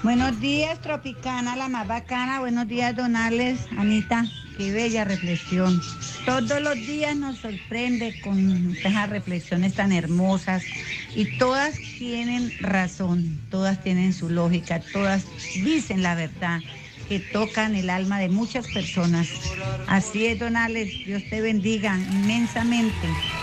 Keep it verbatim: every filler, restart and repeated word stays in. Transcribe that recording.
Buenos días, Tropicana, la más bacana. Buenos días, Donales, Anita. Qué bella reflexión. Todos los días nos sorprende con esas reflexiones tan hermosas y todas tienen razón, todas tienen su lógica, todas dicen la verdad, que tocan el alma de muchas personas. Así es, Donales. Dios te bendiga inmensamente.